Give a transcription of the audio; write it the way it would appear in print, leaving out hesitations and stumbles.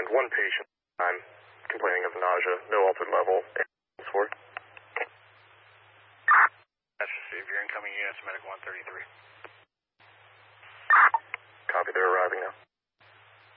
one patient. I'm complaining of nausea, no altered level. That's received. You're incoming units, Medic 133.